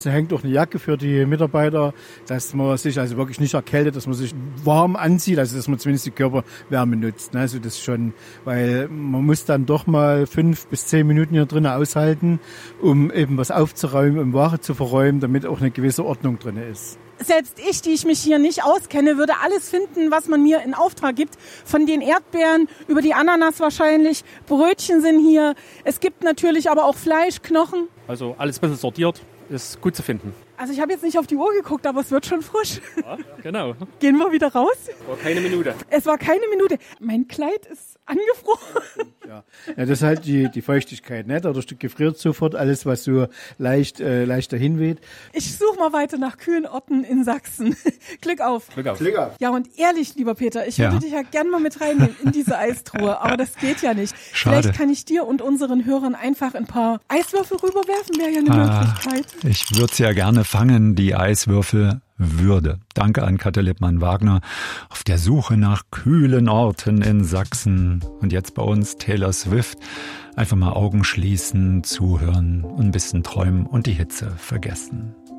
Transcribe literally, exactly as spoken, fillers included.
Es hängt auch eine Jacke für die Mitarbeiter, dass man sich also wirklich nicht erkältet, dass man sich warm anzieht, also dass man zumindest die Körperwärme nutzt. Also das schon, weil man muss dann doch mal fünf bis zehn Minuten hier drinnen aushalten, um eben was aufzuräumen, um Ware zu verräumen, damit auch eine gewisse Ordnung drin ist. Selbst ich, die ich mich hier nicht auskenne, würde alles finden, was man mir in Auftrag gibt. Von den Erdbeeren über die Ananas wahrscheinlich. Brötchen sind hier. Es gibt natürlich aber auch Fleisch, Knochen. Also alles ein bisschen sortiert, ist gut zu finden. Also ich habe jetzt nicht auf die Uhr geguckt, aber es wird schon frisch. Ja, genau. Gehen wir wieder raus? War keine Minute. Es war keine Minute. Mein Kleid ist angefroren. Ja, ja, das ist halt die, die Feuchtigkeit, ne? Dadurch gefriert sofort alles, was so leicht, äh, leicht dahin weht. Ich suche mal weiter nach kühlen Orten in Sachsen. Glück auf. Glück auf. Glück auf. Ja, und ehrlich, lieber Peter, ich Ja. würde dich ja gern mal mit reinnehmen in diese Eistruhe, aber das geht ja nicht. Schade. Vielleicht kann ich dir und unseren Hörern einfach ein paar Eiswürfel rüberwerfen, wäre ja eine Ah, Möglichkeit. ich würde sie ja gerne fangen, die Eiswürfel Würde. Danke an Katja Lippmann-Wagner auf der Suche nach kühlen Orten in Sachsen. Und jetzt bei uns Taylor Swift. Einfach mal Augen schließen, zuhören, ein bisschen träumen und die Hitze vergessen.